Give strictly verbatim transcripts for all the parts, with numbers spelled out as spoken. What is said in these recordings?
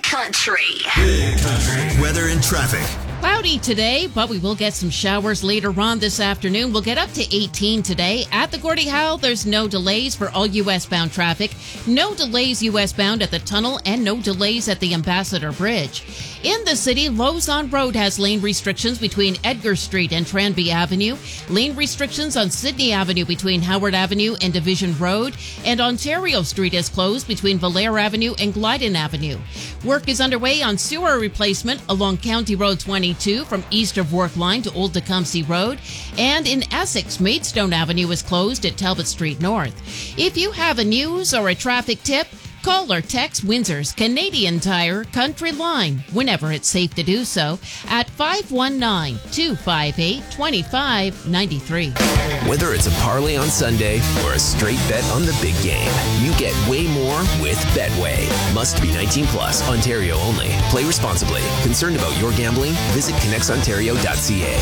Country. Big Country. Weather and traffic. Cloudy today, but we will get some showers later on this afternoon. We'll get up to eighteen today. At the Gordie Howe, there's no delays for all U S-bound traffic. No delays U S-bound at the tunnel and no delays at the Ambassador Bridge. In the city, Lausanne Road has lane restrictions between Edgar Street and Tranby Avenue. Lane restrictions on Sydney Avenue between Howard Avenue and Division Road. And Ontario Street is closed between Valère Avenue and Glyden Avenue. Work is underway on sewer replacement along County Road twenty-two from east of Work Line to Old Tecumseh Road. And in Essex, Maidstone Avenue is closed at Talbot Street North. If you have a news or a traffic tip, call or text Windsor's Canadian Tire Country Line, whenever it's safe to do so, at five one nine, two five eight, two five nine three. Whether it's a parlay on Sunday or a straight bet on the big game, you get way more with Betway. Must be nineteen plus, Ontario only. Play responsibly. Concerned about your gambling? Visit connects ontario dot c a.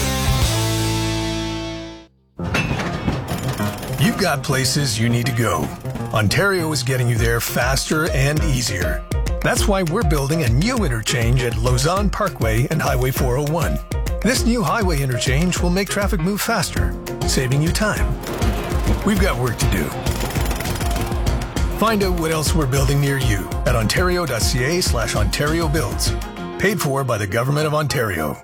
You've got places you need to go. Ontario is getting you there faster and easier. That's why we're building a new interchange at Lausanne Parkway and Highway four oh one. This new highway interchange will make traffic move faster, saving you time. We've got work to do. Find out what else we're building near you at ontario dot c a slash Ontario Builds. Paid for by the Government of Ontario.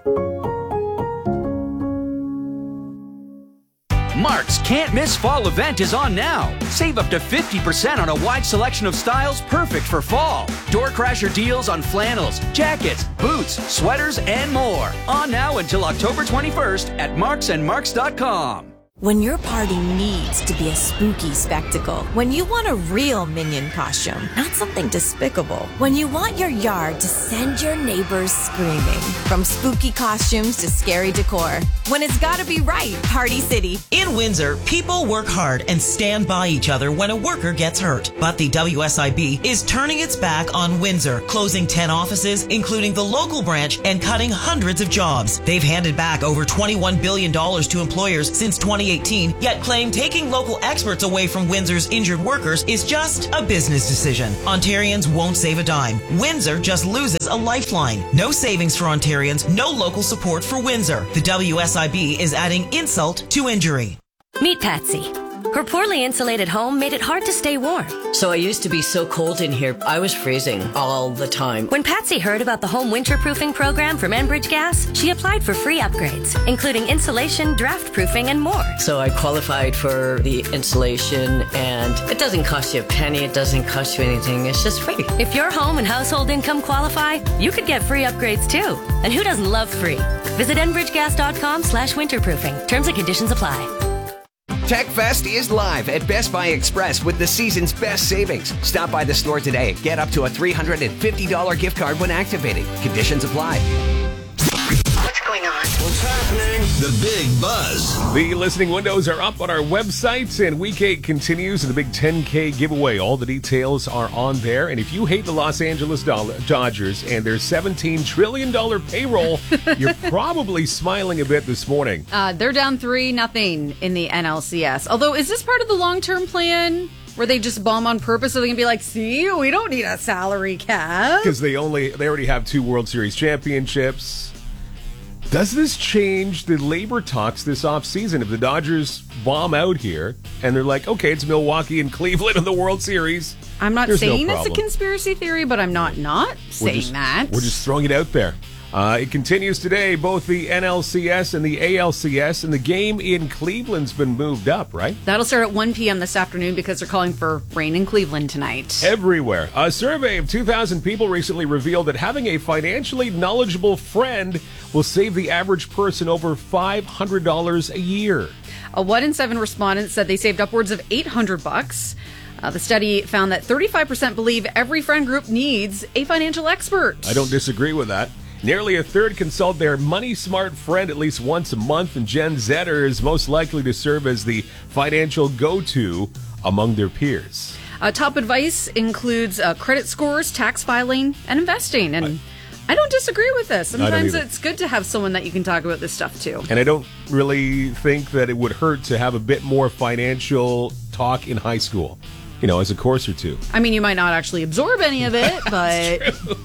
Mark's Can't Miss Fall event is on now. Save up to fifty percent on a wide selection of styles perfect for fall. Door crasher deals on flannels, jackets, boots, sweaters, and more. On now until October twenty-first at marks and marks dot com. When your party needs to be a spooky spectacle, when you want a real Minion costume, not something despicable, when you want your yard to send your neighbors screaming, from spooky costumes to scary decor, when it's gotta be right, Party City. In Windsor, people work hard and stand by each other when a worker gets hurt. But the W S I B is turning its back on Windsor, closing ten offices, including the local branch, and cutting hundreds of jobs. They've handed back over twenty-one billion dollars to employers since twenty eighteen, yet claim taking local experts away from Windsor's injured workers is just a business decision. Ontarians won't save a dime. Windsor just loses a lifeline. No savings for Ontarians, no local support for Windsor. The W S I B is adding insult to injury. Meet Patsy. Her poorly insulated home made it hard to stay warm. So I used to be so cold in here, I was freezing all the time. When Patsy heard about the home winterproofing program from Enbridge Gas, she applied for free upgrades, including insulation, draft proofing, and more. So I qualified for the insulation, and it doesn't cost you a penny, it doesn't cost you anything, it's just free. If your home and household income qualify, you could get free upgrades too. And who doesn't love free? Visit enbridgegas.com slash winterproofing. Terms and conditions apply. TechFest is live at Best Buy Express with the season's best savings. Stop by the store today. Get up to a three hundred fifty dollars gift card when activating. Conditions apply. What's going on? What's happening? The Big Buzz. The listening windows are up on our website, and Week eight continues in the big ten K giveaway. All the details are on there. And if you hate the Los Angeles Dodgers and their seventeen trillion dollars payroll, you're probably smiling a bit this morning. Uh, they're down three nothing in the N L C S. Although, is this part of the long-term plan where they just bomb on purpose so they can be like, see, we don't need a salary cap? Because they only they already have two World Series championships. Does this change the labor talks this offseason? If the Dodgers bomb out here and they're like, okay, it's Milwaukee and Cleveland in the World Series. I'm not saying no it's a conspiracy theory, but I'm not not saying we're just, that. We're just throwing it out there. Uh, it continues today, both the N L C S and the A L C S, and the game in Cleveland's been moved up, right? That'll start at one p.m. this afternoon because they're calling for rain in Cleveland tonight. Everywhere. A survey of two thousand people recently revealed that having a financially knowledgeable friend will save the average person over five hundred dollars a year. A one in seven respondents said they saved upwards of eight hundred bucks. Uh, the study found that thirty-five percent believe every friend group needs a financial expert. I don't disagree with that. Nearly a third consult their money-smart friend at least once a month, and Gen Zer is most likely to serve as the financial go-to among their peers. Uh, top advice includes uh, credit scores, tax filing, and investing. And I, I don't disagree with this. Sometimes it's good to have someone that you can talk about this stuff to. And I don't really think that it would hurt to have a bit more financial talk in high school. You know, as a course or two. I mean, you might not actually absorb any of it, but...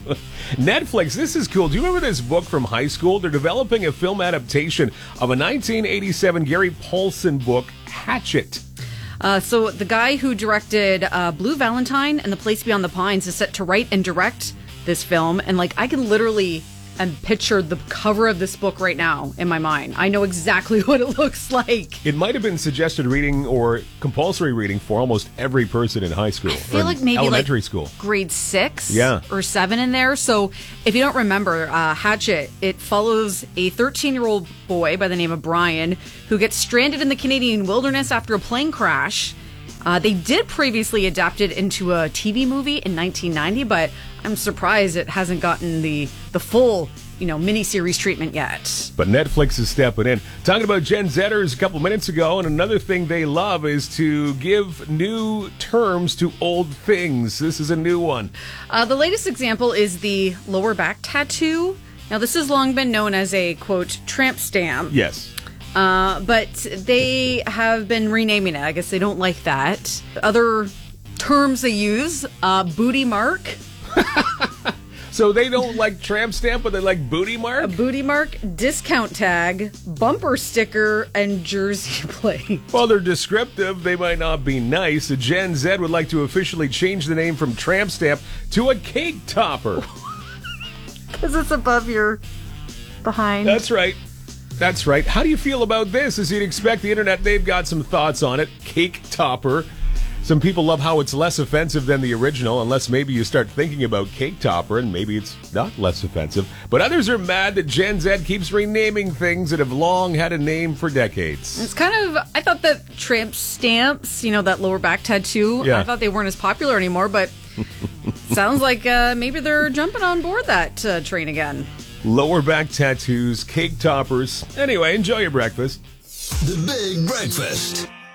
Netflix, this is cool. Do you remember this book from high school? They're developing a film adaptation of a nineteen eighty-seven Gary Paulson book, Hatchet. Uh, so the guy who directed uh, Blue Valentine and The Place Beyond the Pines is set to write and direct this film. And like, I can literally and picture the cover of this book right now in my mind. I know exactly what it looks like. It might have been suggested reading or compulsory reading for almost every person in high school. I feel or like maybe elementary like school. Grade six yeah. or seven in there. So if you don't remember, uh, Hatchet, it follows a thirteen-year-old boy by the name of Brian who gets stranded in the Canadian wilderness after a plane crash. Uh, they did previously adapt it into a T V movie in nineteen ninety, but I'm surprised it hasn't gotten the the full, you know, miniseries treatment yet. But Netflix is stepping in. Talking about Gen Zers a couple minutes ago, and another thing they love is to give new terms to old things. This is a new one. Uh, the latest example is the lower back tattoo. Now, this has long been known as a, quote, tramp stamp. Yes. Uh, but they have been renaming it. I guess they don't like that. Other terms they use, uh, booty mark. So they don't like tramp stamp, but they like booty mark? A booty mark, discount tag, bumper sticker, and jersey plate. While they're descriptive, they might not be nice. The Gen Z would like to officially change the name from tramp stamp to a cake topper. Because it's above your behind. That's right. That's right. How do you feel about this? As you'd expect, the internet, they've got some thoughts on it. Cake topper. Some people love how it's less offensive than the original, unless maybe you start thinking about cake topper and maybe it's not less offensive. But others are mad that Gen Z keeps renaming things that have long had a name for decades. It's kind of, I thought that tramp stamps, you know, that lower back tattoo, yeah. I thought they weren't as popular anymore, but sounds like uh, maybe they're jumping on board that uh, train again. Lower back tattoos, cake toppers. Anyway, enjoy your breakfast. The Big Breakfast.